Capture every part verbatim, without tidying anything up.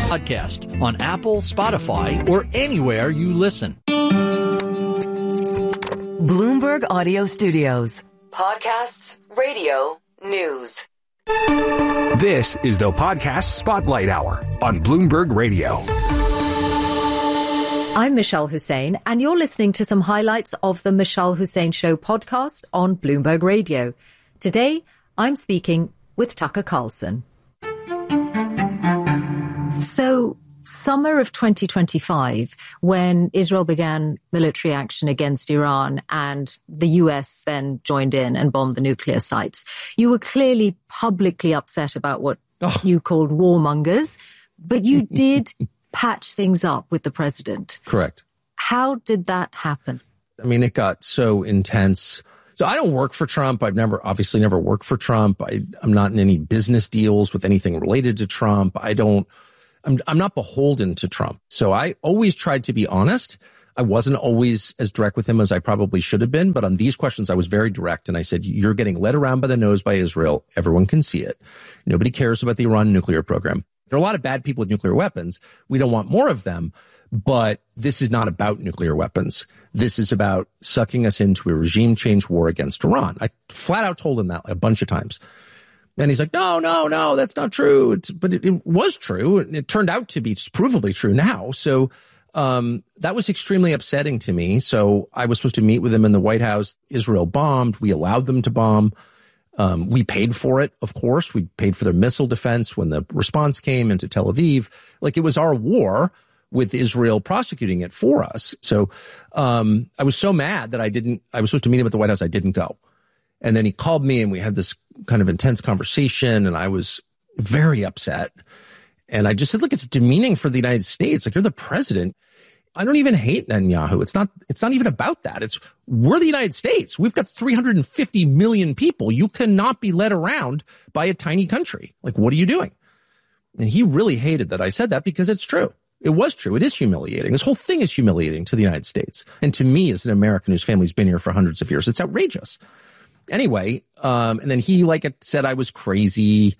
Podcast on Apple, Spotify, or anywhere you listen. Bloomberg Audio Studios. Podcasts, radio, news. This is the Podcast Spotlight Hour on Bloomberg Radio. I'm Michelle Hussein, and you're listening to some highlights of the Michelle Hussein Show podcast on Bloomberg Radio. Today, I'm speaking with Tucker Carlson. So, summer of twenty twenty-five, when Israel began military action against Iran and the U S then joined in and bombed the nuclear sites, you were clearly publicly upset about what oh. you called warmongers, but you did patch things up with the president. Correct. How did that happen? I mean, it got so intense. So I don't work for Trump. I've never, obviously never worked for Trump. I, I'm not in any business deals with anything related to Trump. I don't, I'm, I'm not beholden to Trump. So I always tried to be honest. I wasn't always as direct with him as I probably should have been. But on these questions, I was very direct. And I said, you're getting led around by the nose by Israel. Everyone can see it. Nobody cares about the Iran nuclear program. There are a lot of bad people with nuclear weapons. We don't want more of them. But this is not about nuclear weapons. This is about sucking us into a regime change war against Iran. I flat out told him that a bunch of times. And he's like, no, no, no, that's not true. It's, but it, it was true. And it turned out to be provably true now. So um, that was extremely upsetting to me. So I was supposed to meet with him in the White House. Israel bombed. We allowed them to bomb. Um, we paid for it, of course. We paid for their missile defense when the response came into Tel Aviv. Like, it was our war with Israel prosecuting it for us. So um, I was so mad that I didn't, I was supposed to meet him at the White House. I didn't go. And then he called me and we had this kind of intense conversation and I was very upset. And I just said, look, it's demeaning for the United States. Like, you're the president. I don't even hate Netanyahu. It's not, it's not even about that. It's, we're the United States. We've got three hundred fifty million people. You cannot be led around by a tiny country. Like, what are you doing? And he really hated that I said that because it's true. It was true. It is humiliating. This whole thing is humiliating to the United States. And to me, as an American whose family's been here for hundreds of years, it's outrageous. Anyway, um, and then he, like, said I was crazy.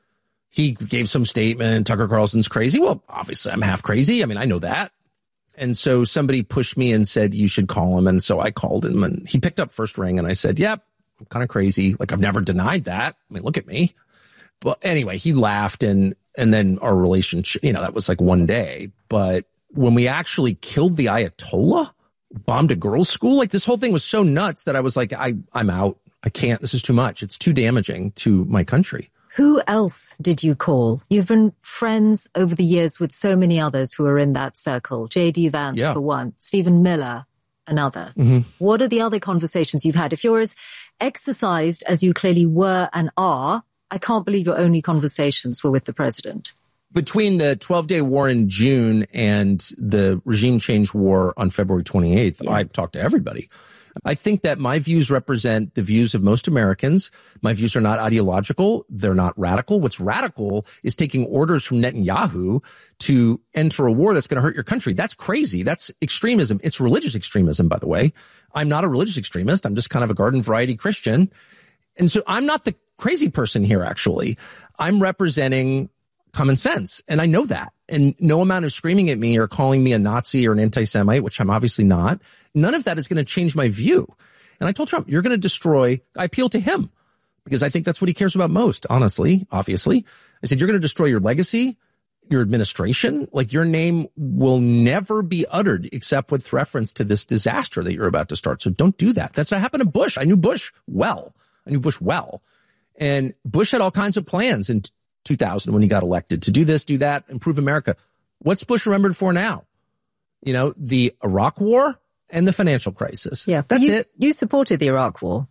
He gave some statement, Tucker Carlson's crazy. Well, obviously, I'm half crazy. I mean, I know that. And so somebody pushed me and said, you should call him. And so I called him and he picked up first ring and I said, yep, I'm kind of crazy. Like, I've never denied that. I mean, look at me. But anyway, he laughed and, and then our relationship, you know, that was like one day. But when we actually killed the Ayatollah, bombed a girls' school, like, this whole thing was so nuts that I was like, I, I'm out. I can't. This is too much. It's too damaging to my country. Who else did you call? You've been friends over the years with so many others who are in that circle. J D Vance, yeah. for one. Stephen Miller, another. Mm-hmm. What are the other conversations you've had? If you're as exercised as you clearly were and are, I can't believe your only conversations were with the president. Between the twelve-day war in June and the regime change war on February twenty-eighth, yeah. I talked to everybody. I think that my views represent the views of most Americans. My views are not ideological. They're not radical. What's radical is taking orders from Netanyahu to enter a war that's going to hurt your country. That's crazy. That's extremism. It's religious extremism, by the way. I'm not a religious extremist. I'm just kind of a garden variety Christian. And so I'm not the crazy person here, actually. I'm representing common sense. And I know that. And no amount of screaming at me or calling me a Nazi or an anti-Semite, which I'm obviously not, none of that is going to change my view. And I told Trump, you're going to destroy, I appeal to him because I think that's what he cares about most, honestly, obviously. I said, you're going to destroy your legacy, your administration. Like, your name will never be uttered except with reference to this disaster that you're about to start. So don't do that. That's what happened to Bush. I knew Bush well. I knew Bush well. And Bush had all kinds of plans in two thousand when he got elected to do this, do that, improve America. What's Bush remembered for now? You know, the Iraq war and the financial crisis. Yeah, that's you, it. You supported the Iraq war.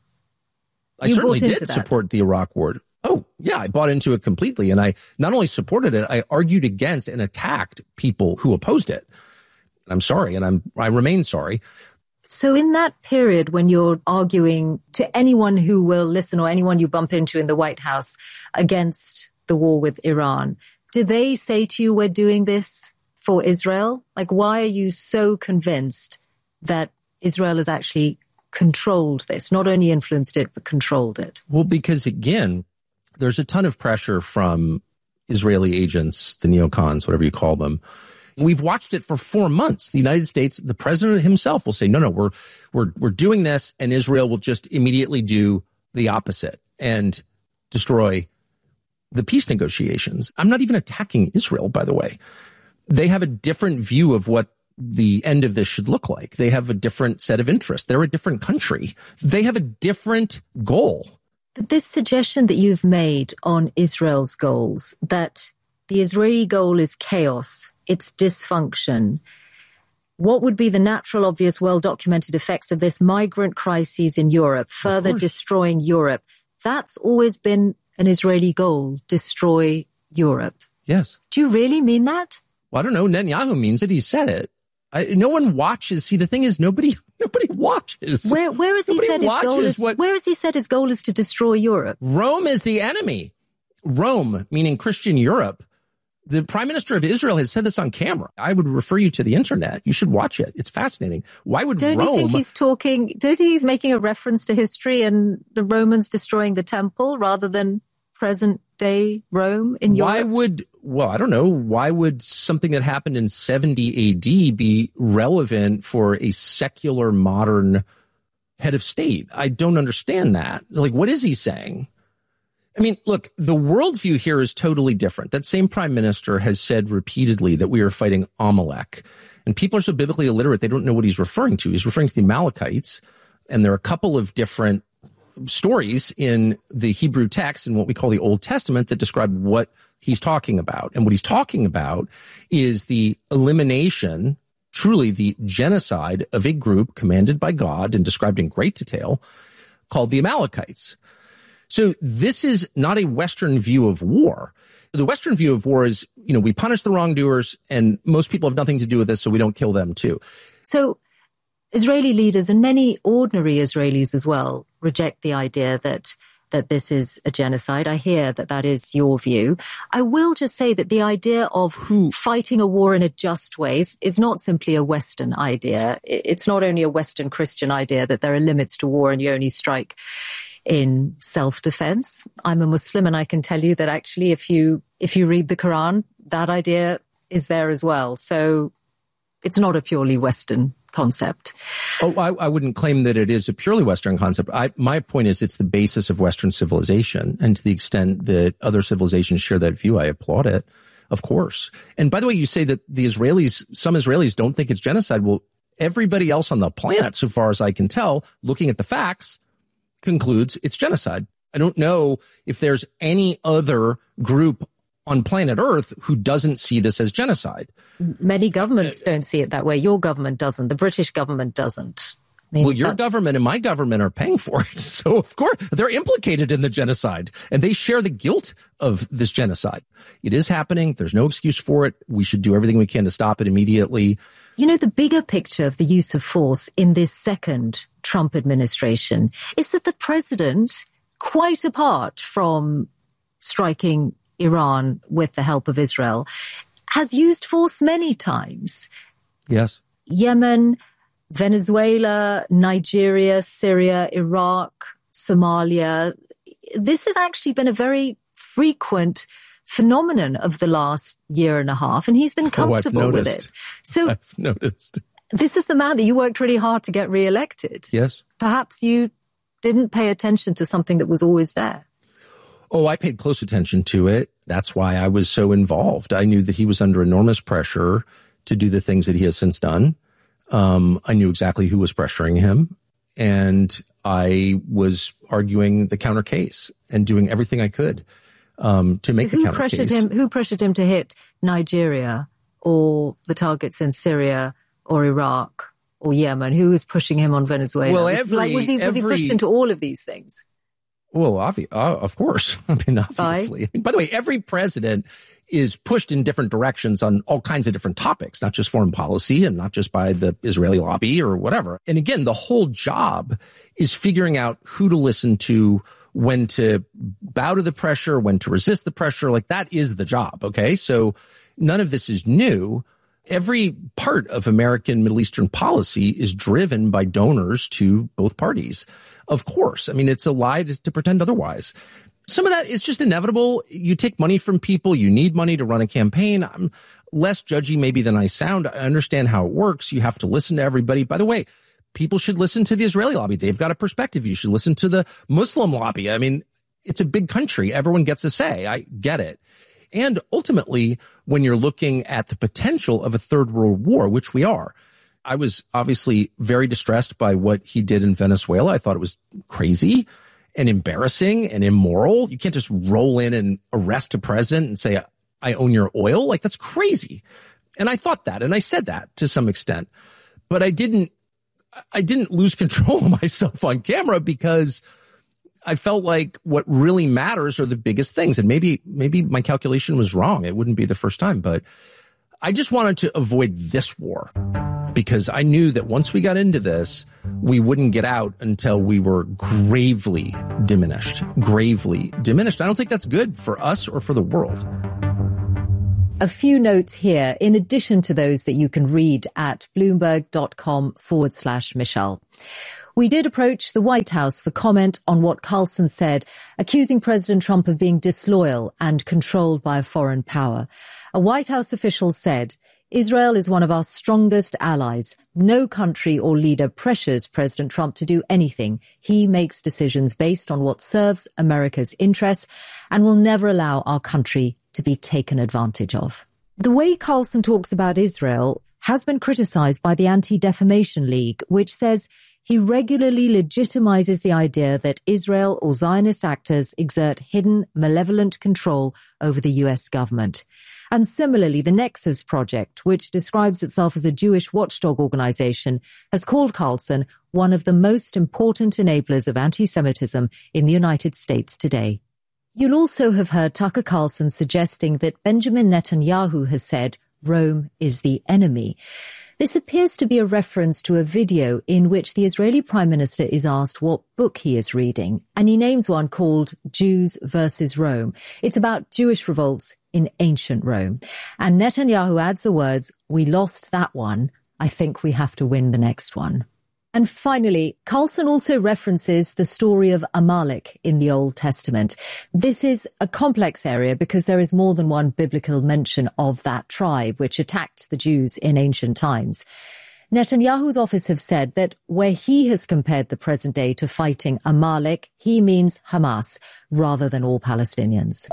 I you certainly did support the Iraq war. Oh, yeah, I bought into it completely. And I not only supported it, I argued against and attacked people who opposed it. And I'm sorry, and I'm I remain sorry. So in that period when you're arguing to anyone who will listen or anyone you bump into in the White House against the war with Iran, do they say to you, we're doing this for Israel? Like, why are you so convinced that Israel has actually controlled this, not only influenced it, but controlled it? Well, because again, there's a ton of pressure from Israeli agents, the neocons, whatever you call them. We've watched it for four months. The United States, the president himself will say, no, no, we're, we're, we're doing this, and Israel will just immediately do the opposite and destroy the peace negotiations. I'm not even attacking Israel, by the way. They have a different view of what the end of this should look like. They have a different set of interests. They're a different country. They have a different goal. But this suggestion that you've made on Israel's goals, that the Israeli goal is chaos, it's dysfunction. What would be the natural, obvious, well-documented effects of this migrant crises in Europe, further destroying Europe? That's always been an Israeli goal, destroy Europe. Yes. Do you really mean that? Well, I don't know. Netanyahu means it. He said it. I, no one watches. See, the thing is, nobody nobody watches. Where where has he nobody said his goal is? What, where has he said his goal is to destroy Europe? Rome is the enemy. Rome, meaning Christian Europe. The Prime Minister of Israel has said this on camera. I would refer you to the internet. You should watch it. It's fascinating. Why would don't Rome... Don't you think he's talking... Don't you think he's making a reference to history and the Romans destroying the temple rather than present-day Rome in Europe? Why would... Well, I don't know. Why would something that happened in seventy A D be relevant for a secular, modern head of state? I don't understand that. Like, what is he saying? I mean, look, the worldview here is totally different. That same prime minister has said repeatedly that we are fighting Amalek. And people are so biblically illiterate, they don't know what he's referring to. He's referring to the Amalekites. And there are a couple of different stories in the Hebrew text in what we call the Old Testament that describe what he's talking about. And what he's talking about is the elimination, truly the genocide of a group commanded by God and described in great detail called the Amalekites. So this is not a Western view of war. The Western view of war is, you know, we punish the wrongdoers and most people have nothing to do with this, so we don't kill them too. So Israeli leaders and many ordinary Israelis as well reject the idea that that this is a genocide. I hear that that is your view. I will just say that the idea of Who? fighting a war in a just way is, is not simply a Western idea. It's not only a Western Christian idea that there are limits to war and you only strike in self-defense. I'm a Muslim and I can tell you that actually if you if you read the Quran, that idea is there as well. So it's not a purely Western concept. Oh, I, I wouldn't claim that it is a purely Western concept. I, my point is it's the basis of Western civilization. And to the extent that other civilizations share that view, I applaud it, of course. And by the way, you say that the Israelis, some Israelis don't think it's genocide. Well, everybody else on the planet, so far as I can tell, looking at the facts, concludes it's genocide. I don't know if there's any other group on planet Earth who doesn't see this as genocide. Many governments uh, don't see it that way. Your government doesn't. The British government doesn't. I mean, well, your government and my government are paying for it. So, of course, they're implicated in the genocide and they share the guilt of this genocide. It is happening. There's no excuse for it. We should do everything we can to stop it immediately. You know, the bigger picture of the use of force in this second Trump administration is that the president, quite apart from striking Iran with the help of Israel, has used force many times. Yes. Yemen, Venezuela, Nigeria, Syria, Iraq, Somalia. This has actually been a very frequent phenomenon of the last year and a half, and he's been comfortable oh, with it. So I've noticed. This is the man that you worked really hard to get reelected. Yes. Perhaps you didn't pay attention to something that was always there. Oh, I paid close attention to it. That's why I was so involved. I knew that he was under enormous pressure to do the things that he has since done. Um, I knew exactly who was pressuring him. And I was arguing the counter case and doing everything I could um, to make so the counter case. Pressured him, who pressured him to hit Nigeria or the targets in Syria or Iraq or Yemen? Who was pushing him on Venezuela? Well, was, every, like, was, he, was every, he pushed into all of these things? Well, obvi- uh, of course. I mean, obviously. I mean, by the way, every president is pushed in different directions on all kinds of different topics, not just foreign policy and not just by the Israeli lobby or whatever. And again, the whole job is figuring out who to listen to, when to bow to the pressure, when to resist the pressure. Like, that is the job. Okay. So none of this is new. Every part of American Middle Eastern policy is driven by donors to both parties. Of course. I mean, it's a lie to, to pretend otherwise. some of that is just inevitable. You take money from people. You need money to run a campaign. I'm less judgy maybe than I sound. I understand how it works. You have to listen to everybody. By the way, people should listen to the Israeli lobby. They've got a perspective. You should listen to the Muslim lobby. I mean, it's a big country. Everyone gets a say. I get it. And ultimately, when you're looking at the potential of a third world war, which we are, I was obviously very distressed by what he did in Venezuela. I thought it was crazy and embarrassing and immoral. You can't just roll in and arrest a president and say, I own your oil. Like, that's crazy. And I thought that, and I said that to some extent, but I didn't, I didn't lose control of myself on camera because I felt like what really matters are the biggest things. And maybe, maybe my calculation was wrong. It wouldn't be the first time, but I just wanted to avoid this war because I knew that once we got into this, we wouldn't get out until we were gravely diminished, gravely diminished. I don't think that's good for us or for the world. A few notes here, in addition to those that you can read at bloomberg.com forward slash Michelle. We did approach the White House for comment on what Carlson said, accusing President Trump of being disloyal and controlled by a foreign power. A White House official said, Israel is one of our strongest allies. No country or leader pressures President Trump to do anything. He makes decisions based on what serves America's interests and will never allow our country to be taken advantage of. The way Carlson talks about Israel has been criticized by the Anti-Defamation League, which says he regularly legitimizes the idea that Israel or Zionist actors exert hidden, malevolent control over the U S government. And similarly, the Nexus Project, which describes itself as a Jewish watchdog organization, has called Carlson one of the most important enablers of anti-Semitism in the United States today. You'll also have heard Tucker Carlson suggesting that Benjamin Netanyahu has said Rome is the enemy. This appears to be a reference to a video in which the Israeli Prime Minister is asked what book he is reading, and he names one called Jews versus Rome. It's about Jewish revolts in ancient Rome. And Netanyahu adds the words, "We lost that one. I think we have to win the next one." And finally, Carlson also references the story of Amalek in the Old Testament. This is a complex area because there is more than one biblical mention of that tribe, which attacked the Jews in ancient times. Netanyahu's office have said that where he has compared the present day to fighting Amalek, he means Hamas rather than all Palestinians.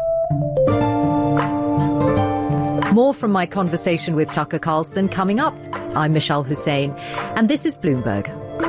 More from my conversation with Tucker Carlson coming up. I'm Michelle Hussein, and this is Bloomberg.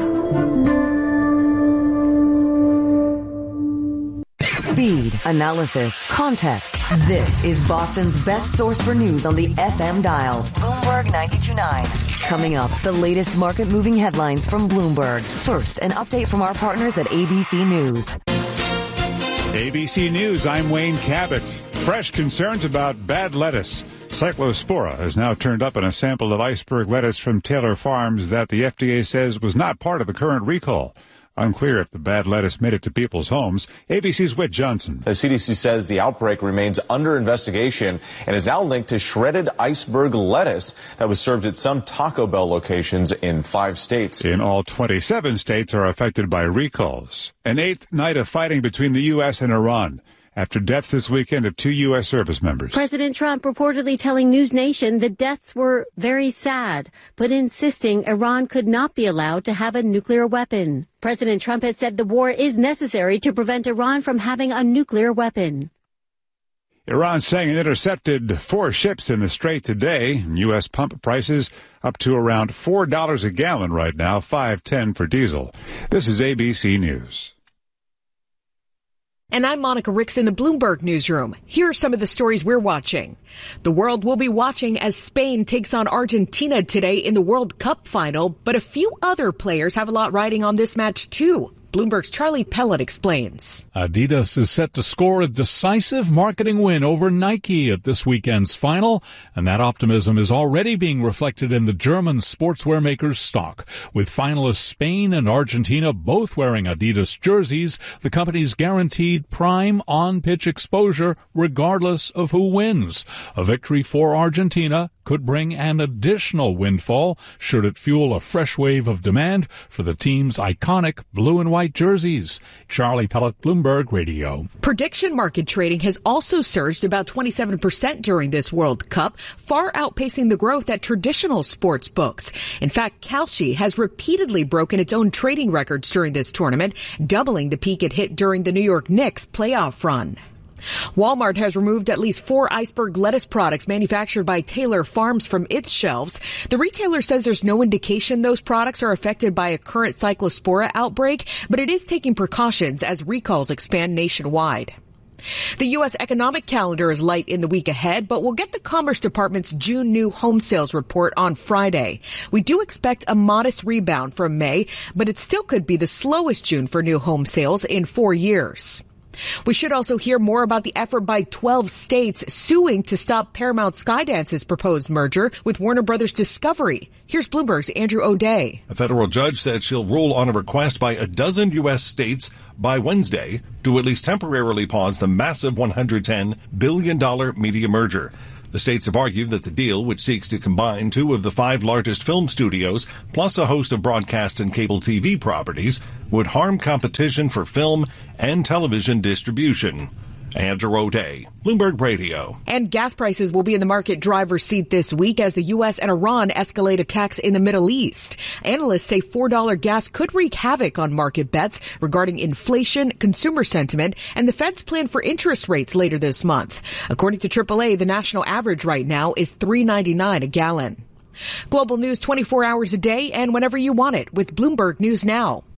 Speed, analysis, context. This is Boston's best source for news on the F M dial. Bloomberg ninety-two point nine. Coming up, the latest market-moving headlines from Bloomberg. First, an update from our partners at A B C News. A B C News, I'm Wayne Cabot. Fresh concerns about bad lettuce. Cyclospora has now turned up in a sample of iceberg lettuce from Taylor Farms that the F D A says was not part of the current recall. Unclear if the bad lettuce made it to people's homes. A B C's Whit Johnson. The C D C says the outbreak remains under investigation and is now linked to shredded iceberg lettuce that was served at some Taco Bell locations in five states. In all, twenty-seven states are affected by recalls. An eighth night of fighting between the U S and Iran after deaths this weekend of two U S service members. President Trump reportedly telling News Nation the deaths were very sad, but insisting Iran could not be allowed to have a nuclear weapon. President Trump has said the war is necessary to prevent Iran from having a nuclear weapon. Iran saying it intercepted four ships in the Strait today. U S pump prices up to around four dollars a gallon right now, five ten for diesel. This is A B C News. And I'm Monica Ricks in the Bloomberg newsroom. Here are some of the stories we're watching. The world will be watching as Spain takes on Argentina today in the World Cup final, but a few other players have a lot riding on this match too. Bloomberg's Charlie Pellet explains. Adidas is set to score a decisive marketing win over Nike at this weekend's final, and that optimism is already being reflected in the German sportswear maker's stock. With finalists Spain and Argentina both wearing Adidas jerseys, the company's guaranteed prime on-pitch exposure regardless of who wins. A victory for Argentina could bring an additional windfall should it fuel a fresh wave of demand for the team's iconic blue and white jerseys. Charlie Pellet, Bloomberg Radio. Prediction market trading has also surged about twenty-seven percent during this World Cup, far outpacing the growth at traditional sports books. In fact, Kalshi has repeatedly broken its own trading records during this tournament, doubling the peak it hit during the New York Knicks playoff run. Walmart has removed at least four iceberg lettuce products manufactured by Taylor Farms from its shelves. The retailer says there's no indication those products are affected by a current cyclospora outbreak, but it is taking precautions as recalls expand nationwide. The U S economic calendar is light in the week ahead, but we'll get the Commerce Department's June new home sales report on Friday. We do expect a modest rebound from May, but it still could be the slowest June for new home sales in four years. We should also hear more about the effort by twelve states suing to stop Paramount Skydance's proposed merger with Warner Brothers Discovery. Here's Bloomberg's Andrew O'Day. A federal judge said she'll rule on a request by a dozen U S states by Wednesday to at least temporarily pause the massive one hundred ten billion dollars media merger. The states have argued that the deal, which seeks to combine two of the five largest film studios, plus a host of broadcast and cable T V properties, would harm competition for film and television distribution. Andrew O'Day, Bloomberg Radio. And gas prices will be in the market driver's seat this week as the U S and Iran escalate attacks in the Middle East. Analysts say four dollars gas could wreak havoc on market bets regarding inflation, consumer sentiment, and the Fed's plan for interest rates later this month. According to triple A, the national average right now is three ninety-nine a gallon. Global news twenty-four hours a day and whenever you want it with Bloomberg News Now.